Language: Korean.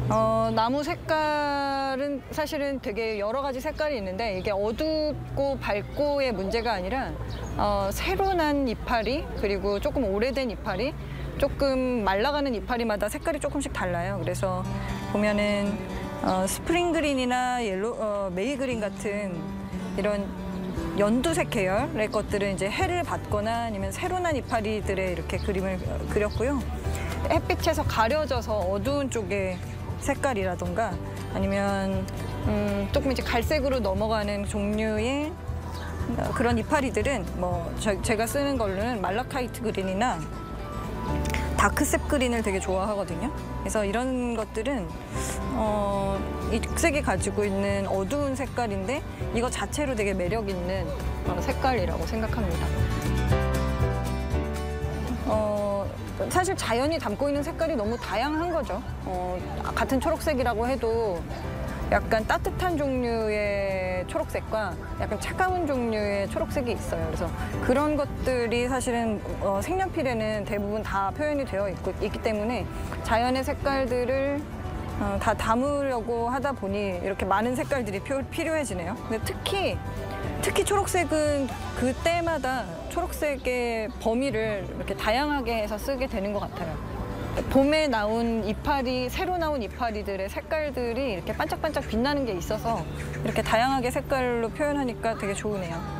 나무 색깔은 사실은 되게 여러 가지 색깔이 있는데 이게 어둡고 밝고의 문제가 아니라 새로 난 이파리 그리고 조금 오래된 이파리 조금 말라가는 이파리마다 색깔이 조금씩 달라요. 그래서 보면은 스프링 그린이나 메이 그린 같은 이런 연두색 계열의 것들은 이제 해를 받거나 아니면 새로 난 이파리들의 이렇게 그림을 그렸고요. 햇빛에서 가려져서 어두운 쪽의 색깔이라던가 아니면 조금 이제 갈색으로 넘어가는 종류의 그런 이파리들은 뭐 제가 쓰는 걸로는 말라카이트 그린이나 다크색 그린을 되게 좋아하거든요. 그래서 이런 것들은 이 색이 가지고 있는 어두운 색깔인데 이거 자체로 되게 매력 있는 색깔이라고 생각합니다. 사실 자연이 담고 있는 색깔이 너무 다양한 거죠. 같은 초록색이라고 해도 약간 따뜻한 종류의 초록색과 약간 차가운 종류의 초록색이 있어요. 그래서 그런 것들이 사실은 색연필에는 대부분 다 표현이 되어 있기 때문에 자연의 색깔들을 다 담으려고 하다 보니 이렇게 많은 색깔들이 필요해지네요. 근데 특히 초록색은 그때마다 초록색의 범위를 이렇게 다양하게 해서 쓰게 되는 것 같아요. 봄에 나온 이파리, 새로 나온 이파리들의 색깔들이 이렇게 반짝반짝 빛나는 게 있어서 이렇게 다양하게 색깔로 표현하니까 되게 좋으네요.